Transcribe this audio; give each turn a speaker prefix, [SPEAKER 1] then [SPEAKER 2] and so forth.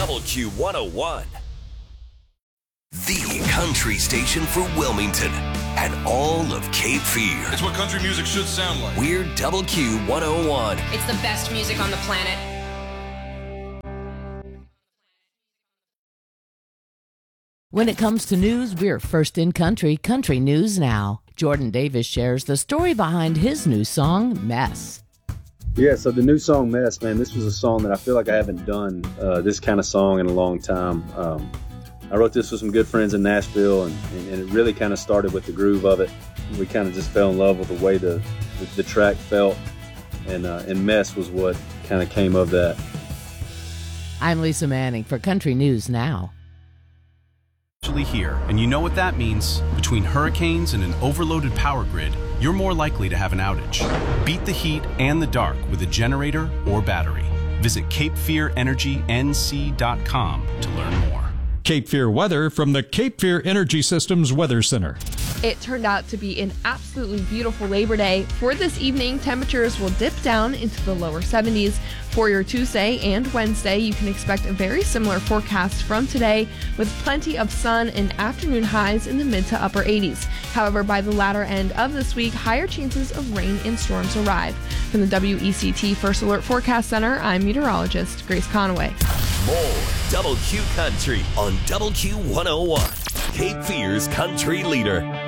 [SPEAKER 1] Double Q 101. The country station for Wilmington and all of Cape Fear.
[SPEAKER 2] It's what country music should sound like.
[SPEAKER 1] We're Double Q 101.
[SPEAKER 3] It's the best music on the planet.
[SPEAKER 4] When it comes to news, we're first in country, Country News Now. Jordan Davis shares the story behind his new song, Mess.
[SPEAKER 5] Yeah, so the new song, Mess, man, this was a song that I feel like I haven't done this kind of song in a long time. I wrote this with some good friends in Nashville, and it really kind of started with the groove of it. We kind of just fell in love with the way the track felt, and Mess was what kind of came of that.
[SPEAKER 4] I'm Lisa Manning for Country News Now.
[SPEAKER 6] Here, and you know what that means. Between hurricanes and an overloaded power grid, you're more likely to have an outage. Beat the heat and the dark with a generator or battery. Visit CapeFearEnergyNC.com to learn more.
[SPEAKER 7] Cape Fear weather from the Cape Fear Energy Systems Weather Center.
[SPEAKER 8] It turned out to be an absolutely beautiful Labor Day. For this evening, temperatures will dip down into the lower 70s. For your Tuesday and Wednesday, you can expect a very similar forecast from today, with plenty of sun and afternoon highs in the mid to upper 80s. However, by the latter end of this week, higher chances of rain and storms arrive. From the WECT First Alert Forecast Center, I'm meteorologist Grace Conaway.
[SPEAKER 1] More Double Q Country on Double Q 101. Cape Fear's country leader.